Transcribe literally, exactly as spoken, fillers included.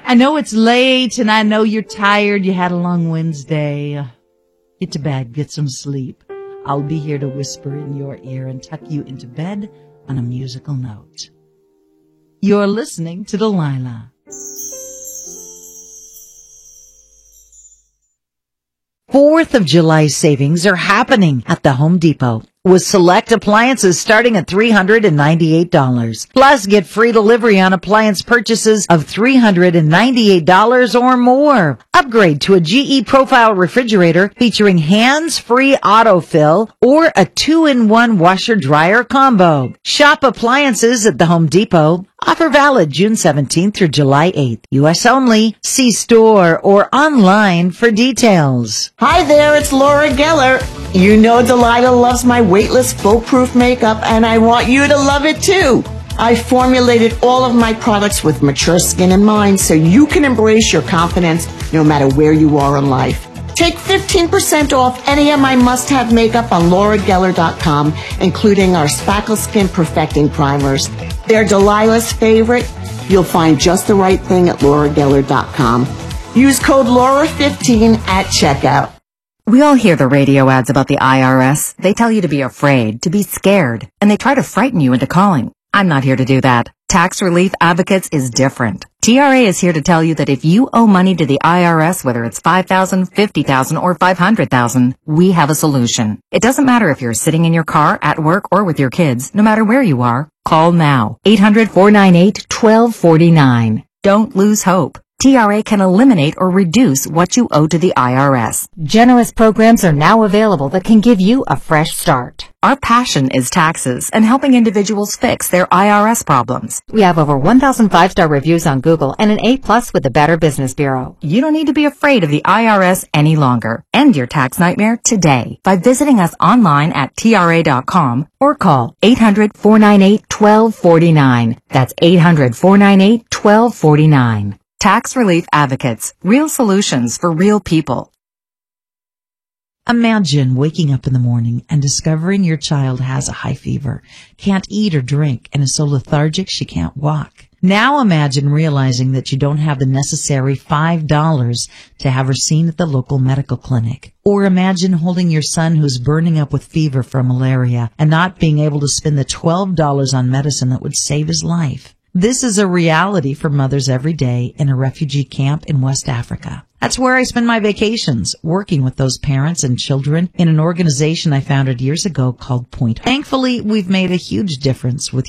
I know it's late, and I know you're tired. You had a long Wednesday. Get to bed. Get some sleep. I'll be here to whisper in your ear and tuck you into bed on a musical note. You're listening to Delilah. Fourth of July savings are happening at the Home Depot, with select appliances starting at three hundred ninety-eight dollars. Plus, get free delivery on appliance purchases of three hundred ninety-eight dollars or more. Upgrade to a G E Profile refrigerator featuring hands-free autofill or a two-in-one washer-dryer combo. Shop appliances at the Home Depot. Offer valid June seventeenth through July eighth. U S only. See store or online for details. Hi there, it's Laura Geller. You know Delilah loves my weightless, foolproof makeup, and I want you to love it too. I formulated all of my products with mature skin in mind so you can embrace your confidence no matter where you are in life. Take fifteen percent off any of my must-have makeup on laura geller dot com, including our Spackle Skin Perfecting Primers. They're Delilah's favorite. You'll find just the right thing at laura geller dot com. Use code Laura fifteen at checkout. We all hear the radio ads about the I R S. They tell you to be afraid, to be scared, and they try to frighten you into calling. I'm not here to do that. Tax Relief Advocates is different. T R A is here to tell you that if you owe money to the I R S, whether it's five thousand dollars, fifty thousand dollars, or five hundred thousand dollars, we have a solution. It doesn't matter if you're sitting in your car, at work, or with your kids. No matter where you are, call now. eight hundred, four nine eight, one two four nine. Don't lose hope. T R A can eliminate or reduce what you owe to the I R S. Generous programs are now available that can give you a fresh start. Our passion is taxes and helping individuals fix their I R S problems. We have over one thousand five-star reviews on Google and an A plus with the Better Business Bureau. You don't need to be afraid of the I R S any longer. End your tax nightmare today by visiting us online at T R A dot com or call eight hundred, four nine eight, one two four nine. That's eight hundred, four nine eight, one two four nine. Tax Relief Advocates. Real solutions for real people. Imagine waking up in the morning and discovering your child has a high fever, can't eat or drink, and is so lethargic she can't walk. Now imagine realizing that you don't have the necessary five dollars to have her seen at the local medical clinic. Or imagine holding your son who's burning up with fever from malaria and not being able to spend the twelve dollars on medicine that would save his life. This is a reality for mothers every day in a refugee camp in West Africa. That's where I spend my vacations, working with those parents and children in an organization I founded years ago called Point. Thankfully, we've made a huge difference with